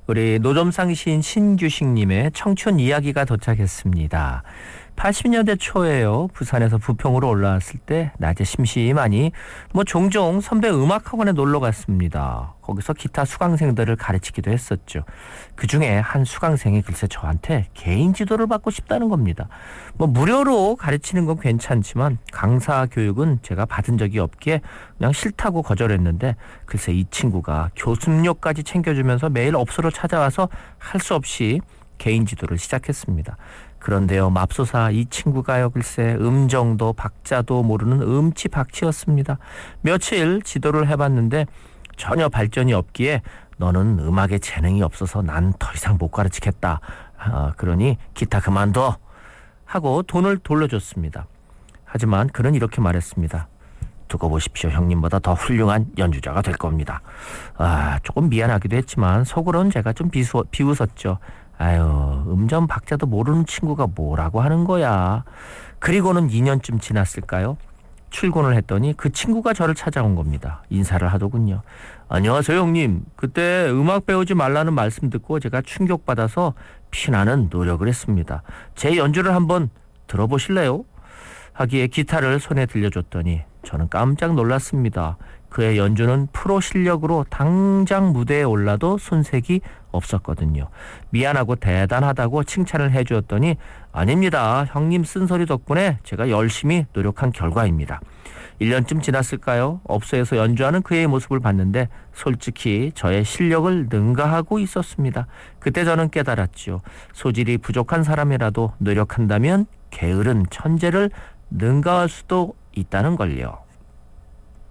우리 노점상 시인 신규식님의 청춘 이야기가 도착했습니다. 80년대 초에요. 부산에서 부평으로 올라왔을 때 낮에 심심하니 종종 선배 음악학원에 놀러 갔습니다. 거기서 기타 수강생들을 가르치기도 했었죠. 그중에 한 수강생이 글쎄 저한테 개인 지도를 받고 싶다는 겁니다. 무료로 가르치는 건 괜찮지만 강사 교육은 제가 받은 적이 없기에 그냥 싫다고 거절했는데 글쎄 이 친구가 교습료까지 챙겨주면서 매일 업소로 찾아와서 할 수 없이 개인 지도를 시작했습니다. 그런데요, 맙소사 이 친구가요, 글쎄 음정도 박자도 모르는 음치박치였습니다. 며칠 지도를 해봤는데 전혀 발전이 없기에 너는 음악에 재능이 없어서 난 더 이상 못 가르치겠다. 그러니 기타 그만둬 하고 돈을 돌려줬습니다. 하지만 그는 이렇게 말했습니다. 두고 보십시오. 형님보다 더 훌륭한 연주자가 될 겁니다. 조금 미안하기도 했지만 속으로는 제가 좀 비웃었죠. 아유, 음정 박자도 모르는 친구가 뭐라고 하는 거야. 그리고는 2년쯤 지났을까요? 출근을 했더니 그 친구가 저를 찾아온 겁니다. 인사를 하더군요. 안녕하세요, 형님. 그때 음악 배우지 말라는 말씀 듣고 제가 충격받아서 피나는 노력을 했습니다. 제 연주를 한번 들어보실래요? 하기에 기타를 손에 들려줬더니 저는 깜짝 놀랐습니다. 그의 연주는 프로 실력으로 당장 무대에 올라도 손색이 없었거든요. 미안하고 대단하다고 칭찬을 해주었더니 아닙니다. 형님 쓴소리 덕분에 제가 열심히 노력한 결과입니다. 1년쯤 지났을까요? 업소에서 연주하는 그의 모습을 봤는데 솔직히 저의 실력을 능가하고 있었습니다. 그때 저는 깨달았죠. 소질이 부족한 사람이라도 노력한다면 게으른 천재를 능가할 수도 있다는 걸요.